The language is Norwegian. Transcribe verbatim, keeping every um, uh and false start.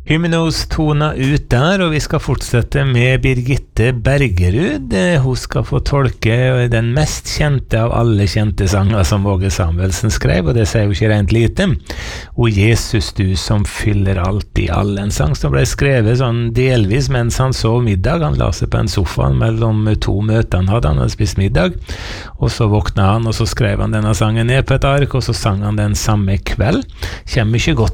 Hymnos tona ut der, og vi skal fortsette med Birgitte Bergerud. Hun skal få tolke den mest kjente av alle kjente sanger som Åge Samuelsen skrev, og det sier jo ikke rent lite. «O Jesus, du som fyller alt i all», en sang som ble skrevet sånn delvis mens han så middag. Han la seg på en sofa mellom to møter han hadde, han hadde spist middag, og så våkna han, og så skrev han denne sangen ned på et ark, og så sang han den samme kveld. Kjem ikke godt